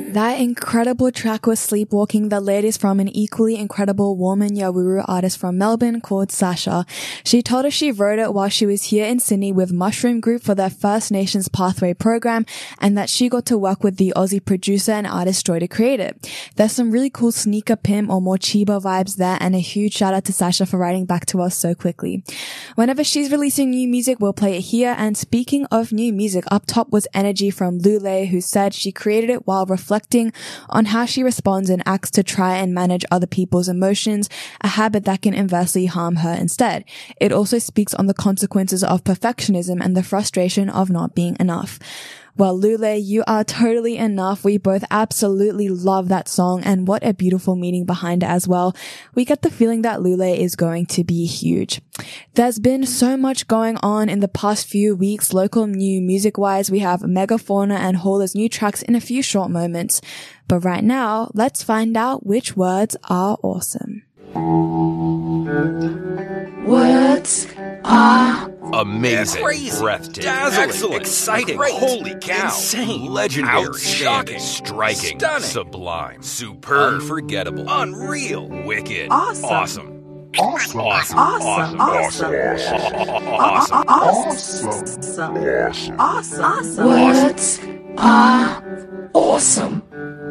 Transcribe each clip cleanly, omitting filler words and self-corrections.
That incredible track was Sleepwalking, the latest from an equally incredible woman Yawuru artist from Melbourne called Sasha. She told us she wrote it while she was here in Sydney with Mushroom Group for their First Nations Pathway program, and that she got to work with the Aussie producer and artist Joy to create it. There's some really cool sneaker pimp or more Chiba vibes there, and a huge shout out to Sasha for writing back to us so quickly. Whenever she's releasing new music, we'll play it here. And speaking of new music, up top was Energy from Lule, who said she created it while reflecting on how she responds and acts to try and manage other people's emotions, a habit that can inversely harm her instead. It also speaks on the consequences of perfectionism and the frustration of not being enough. Well, Lule, you are totally enough. We both absolutely love that song, and what a beautiful meaning behind it as well. We get the feeling that Lule is going to be huge. There's been so much going on in the past few weeks, local new music-wise. We have Megafauna and Hauler's new tracks in a few short moments. But right now, let's find out which words are awesome. Words are amazing, crazy, breathtaking, dazzling, excellent, exciting, great, holy cow, insane, legendary, outstanding, shocking, striking, stunning, sublime, superb, unforgettable, unreal, wicked, awesome. awesome. Awesome. Awesome. Awesome. Awesome. Awesome. Awesome. Awesome. Words are awesome.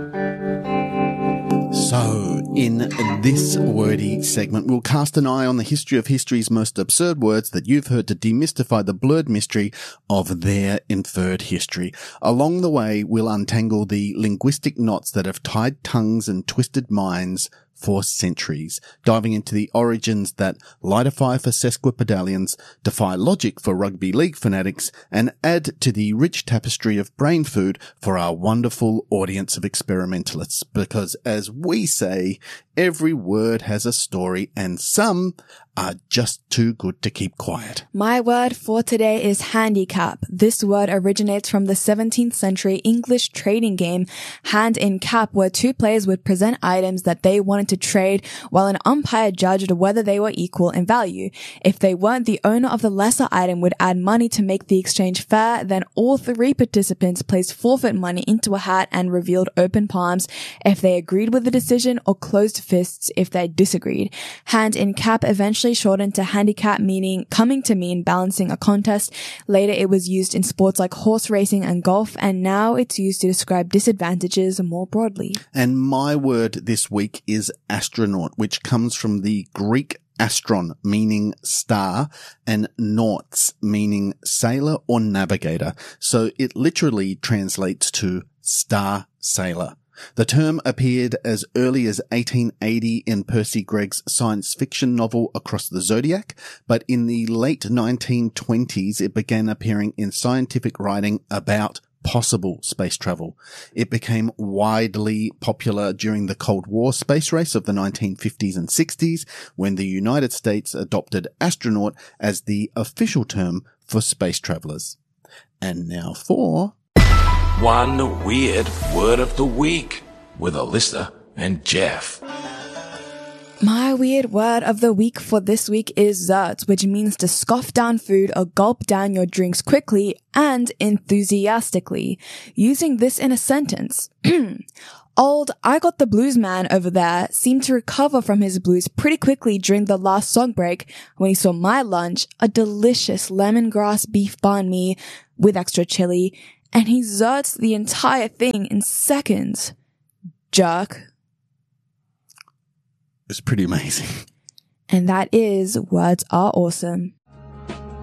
So, in this wordy segment, we'll cast an eye on the history of history's most absurd words that you've heard to demystify the blurred mystery of their inferred history. Along the way, we'll untangle the linguistic knots that have tied tongues and twisted minds for centuries, diving into the origins that light a fire for sesquipedalians, defy logic for rugby league fanatics, and add to the rich tapestry of brain food for our wonderful audience of experimentalists. Because, as we say, every word has a story, and some are just too good to keep quiet. My word for today is handicap. This word originates from the 17th century English trading game Hand in Cap, where two players would present items that they wanted to trade while an umpire judged whether they were equal in value. If they weren't, the owner of the lesser item would add money to make the exchange fair. Then all three participants placed forfeit money into a hat and revealed open palms if they agreed with the decision, or closed fists if they disagreed. Hand in Cap eventually shortened to handicap, coming to mean balancing a contest. Later it was used in sports like horse racing and golf, and now it's used to describe disadvantages more broadly. And my word this week is astronaut, which comes from the Greek astron, meaning star, and nauts, meaning sailor or navigator. So it literally translates to star sailor. The term appeared as early as 1880 in Percy Gregg's science fiction novel Across the Zodiac, but in the late 1920s it began appearing in scientific writing about possible space travel. It became widely popular during the Cold War space race of the 1950s and 60s, when the United States adopted astronaut as the official term for space travelers. And now for One weird word of the week with Alyssa and Jeff. My weird word of the week for this week is zerts, which means to scoff down food or gulp down your drinks quickly and enthusiastically. Using this in a sentence. Old I Got the Blues man over there seemed to recover from his blues pretty quickly during the last song break when he saw my lunch, a delicious lemongrass beef banh mi with extra chili, and he zerts the entire thing in seconds. Jerk. It's pretty amazing. And that is Words Are Awesome.